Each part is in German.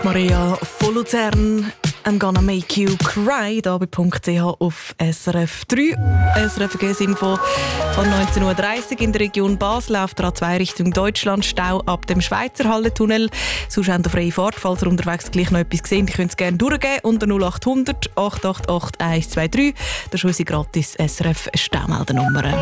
Maria von Luzern, I'm gonna make you cry, da bei .ch auf SRF 3. SRF Verkehrsinfo von 19.30 Uhr in der Region Basel auf der A2 Richtung Deutschland, Stau ab dem Schweizer Hallentunnel. Sonst haben Sie freie Fahrt, falls ihr unterwegs gleich noch etwas gesehen, könnt es gerne durchgeben unter 0800 888 123. Das ist unsere gratis SRF Staumeldernummer.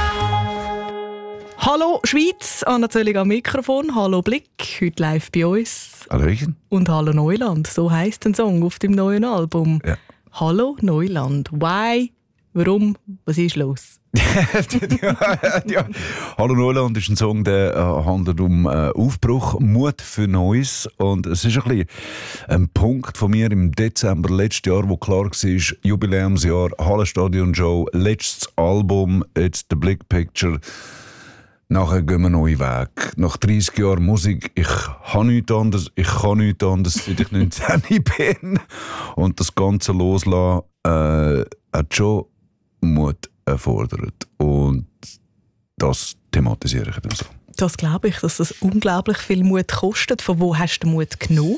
Hallo Schweiz, Anna Zöllig am Mikrofon. Hallo Blick, heute live bei uns. Hallöchen. Und Hallo Neuland, so heisst ein Song auf dem neuen Album. Ja. Hallo Neuland. Why? Warum? Was ist los? ja. Hallo Neuland ist ein Song, der handelt um Aufbruch, Mut für Neues. Und es ist ein bisschen ein Punkt von mir im Dezember letztes Jahr, wo klar war, Jubiläumsjahr, Hallenstadion-Show, letztes Album, jetzt der Big Picture. Nachher gehen wir einen neuen Weg. Nach 30 Jahren Musik, ich kann nichts anderes, seit ich 19 bin. Und das Ganze loslassen hat schon Mut erfordert. Und das thematisiere ich in dem Song. Das glaube ich, dass das unglaublich viel Mut kostet. Von wo hast du den Mut genommen?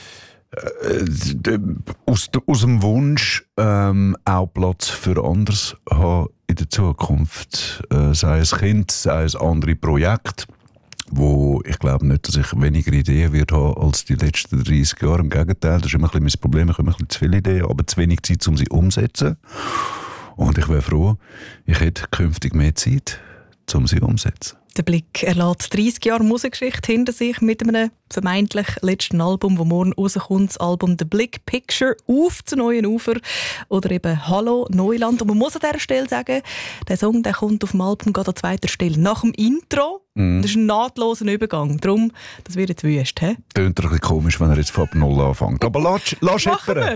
Aus dem Wunsch, auch Platz für anderes haben in der Zukunft. Sei es Kind, sei es andere Projekte, wo ich glaube nicht, dass ich weniger Ideen wird haben als die letzten 30 Jahre. Im Gegenteil, das ist immer ein bisschen mein Problem. Ich habe ein bisschen zu viele Ideen, aber zu wenig Zeit, um sie umzusetzen. Und ich wäre froh, ich hätte künftig mehr Zeit, um sie umzusetzen. Der Blick, er lässt 30 Jahre Musikgeschichte hinter sich mit einem vermeintlich letzten Album, das morgen rauskommt, das Album «The Big Picture» auf zu neuen Ufer oder eben «Hallo Neuland». Und man muss an dieser Stelle sagen, der Song der kommt auf dem Album gerade an zweiter Stelle. Nach dem Intro, das ist ein nahtloser Übergang. Darum, das wird jetzt wüst. He? Tönt ein bisschen komisch, wenn er jetzt von 0 anfängt. Aber lass scheppern.